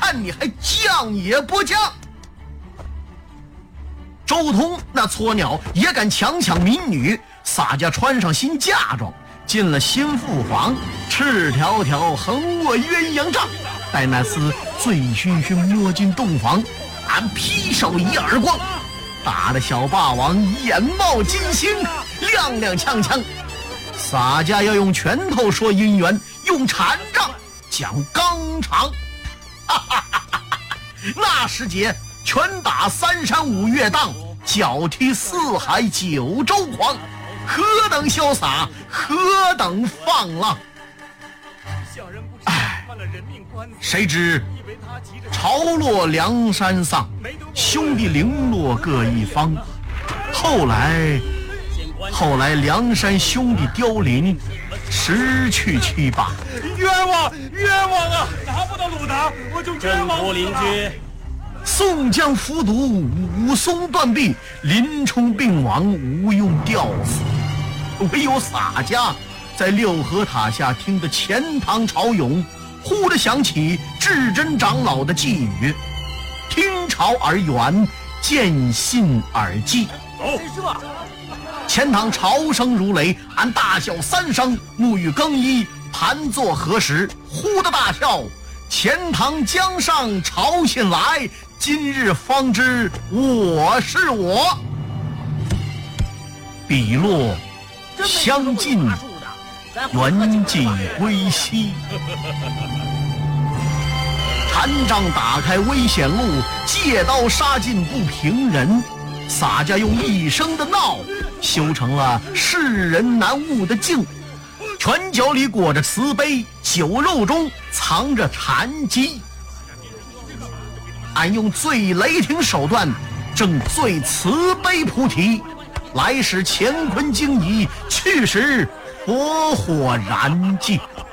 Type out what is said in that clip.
看你还犟也不犟！周通那撮鸟也敢强抢民女，洒家穿上新嫁妆，进了新妇房，赤条条横卧鸳鸯帐。待那厮醉醺醺摸进洞房，俺劈手一耳光，打得小霸王眼冒金星，踉踉跄跄。洒家要用拳头说姻缘，用禅杖讲纲常。那时节，拳打3山5岳荡，脚踢4海9州狂，何等潇洒，何等放浪！哎，谁知潮落梁山丧，兄弟零落各一方。后来梁山兄弟凋零，失去7、8。 冤枉啊！拿不到鲁达，我就冤枉。 郑邻居， 宋江服毒，武松断臂，林冲病亡，吴用吊死。唯有洒家在六合塔下听得钱塘潮涌，忽地想起至真长老的寄语：听潮而圆，见信而寄。 走！ 钱塘潮声如雷，俺大笑3声，沐浴更衣，盘坐何时？忽的大笑，钱塘江上潮信来，今日方知我是我。笔落相近，缘尽归西。禅杖打开危险路，借刀杀尽不平人。洒家用一生的闹，修成了世人难悟的静。拳脚里裹着慈悲，酒肉中藏着禅机。俺用最雷霆手段，正最慈悲菩提，来时乾坤惊疑，去时佛火燃尽。